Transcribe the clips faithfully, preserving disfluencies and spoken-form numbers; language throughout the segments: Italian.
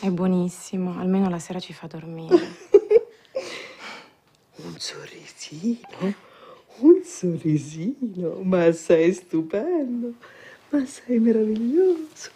È buonissimo, almeno la sera ci fa dormire. Un sorrisino, un sorrisino, ma sei stupendo, ma sei meraviglioso.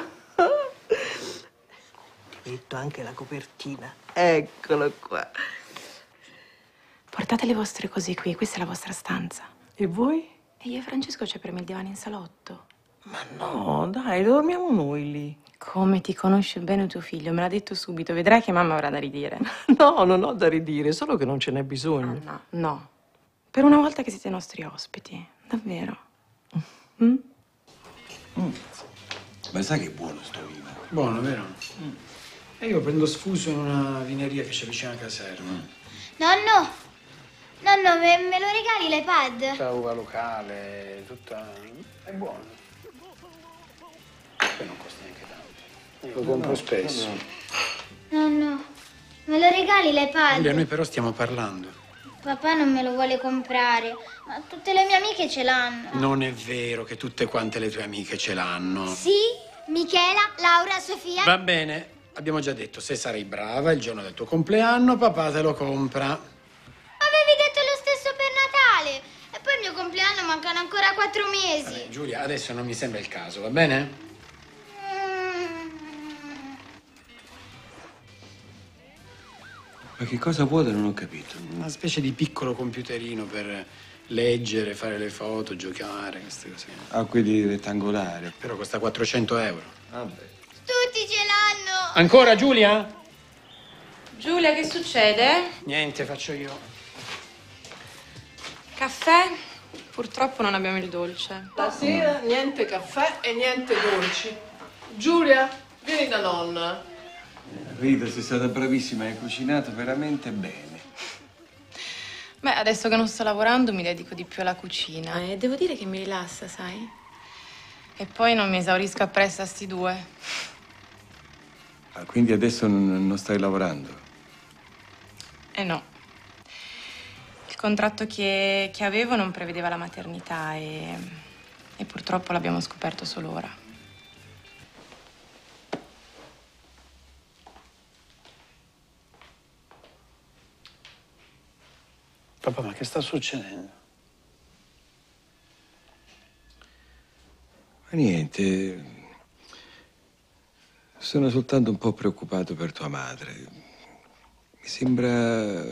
Ti metto anche la copertina, eccolo qua. Portate le vostre cose qui, questa è la vostra stanza. E voi? E io e Francesco ci apriamo il divano in salotto. Ma no, dai, dormiamo noi lì. Come ti conosce bene tuo figlio, me l'ha detto subito, vedrai che mamma avrà da ridire. No, non ho da ridire, solo che non ce n'è bisogno. Ah, no, no. Per una volta che siete i nostri ospiti, davvero. Mm? Mm. Ma sai che è buono sto vino? Buono, vero? Mm. E io prendo sfuso in una vineria che c'è vicino a caserma. Mm. Nonno, nonno, me, me lo regali l'iPad? C'è uva locale, tutta... è buono. Poi non costa neanche tanto. Lo compro no, spesso. No, no. Nonno, me lo regali l'iPad? Giulia, noi però stiamo parlando. Papà non me lo vuole comprare, ma tutte le mie amiche ce l'hanno. Non è vero che tutte quante le tue amiche ce l'hanno. Sì, Michela, Laura, Sofia. Va bene, abbiamo già detto, se sarai brava il giorno del tuo compleanno, papà te lo compra. Avevi detto lo stesso per Natale. E poi il mio compleanno mancano ancora quattro mesi. Vabbè, Giulia, adesso non mi sembra il caso, va bene? Ma che cosa vuole non ho capito? Una specie di piccolo computerino per leggere, fare le foto, giocare, queste cose. Ah, quelli rettangolari. Però costa quattrocento euro. Vabbè. Tutti ce l'hanno. Ancora, Giulia? Giulia, che succede? Niente, faccio io. Caffè? Purtroppo non abbiamo il dolce. Stasera niente caffè e niente dolci. Giulia, vieni da nonna. Rita, sei stata bravissima, hai cucinato veramente bene. Beh, adesso che non sto lavorando mi dedico di più alla cucina e devo dire che mi rilassa, sai? E poi non mi esaurisco appresso a sti due. Ah, quindi adesso non, non stai lavorando? Eh no. Il contratto che, che avevo non prevedeva la maternità e, e purtroppo l'abbiamo scoperto solo ora. Papà, ma che sta succedendo? Ma niente. Sono soltanto un po' preoccupato per tua madre. Mi sembra...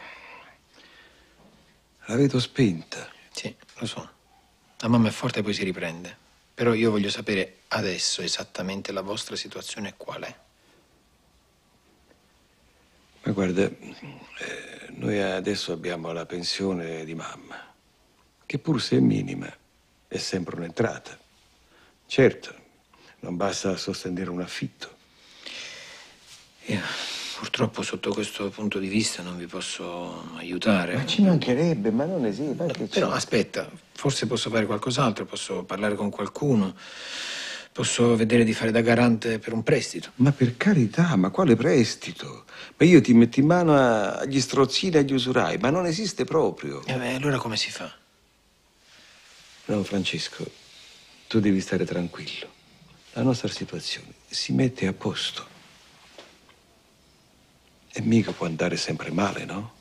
la vedo spenta. Sì, lo so. La mamma è forte e poi si riprende. Però io voglio sapere adesso esattamente la vostra situazione qual è. Ma guarda, eh, noi adesso abbiamo la pensione di mamma, che pur se è minima, è sempre un'entrata. Certo, non basta sostenere un affitto. Io purtroppo sotto questo punto di vista non vi posso aiutare. Ma ci mancherebbe, ma non esiste. Ma che Però c'è? aspetta, forse posso fare qualcos'altro, posso parlare con qualcuno, posso vedere di fare da garante per un prestito. Ma per carità, ma quale prestito? Ma io ti metto in mano a- agli strozzini e agli usurai, ma non esiste proprio. E beh, allora come si fa? No, Francesco, tu devi stare tranquillo. La nostra situazione si mette a posto. E mica può andare sempre male, no?